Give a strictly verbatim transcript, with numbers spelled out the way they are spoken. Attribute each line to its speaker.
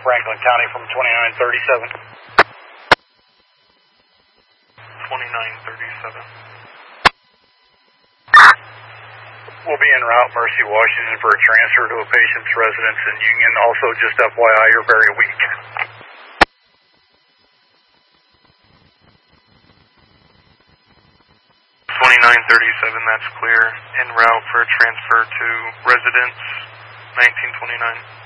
Speaker 1: Franklin County from twenty-nine thirty-seven.
Speaker 2: twenty-nine thirty-seven.
Speaker 1: We'll be en route, Mercy, Washington, for a transfer to a patient's residence in Union. Also, just F Y I, you're very weak.
Speaker 2: twenty-nine thirty-seven, that's clear. En route for a transfer to residence nineteen twenty-nine.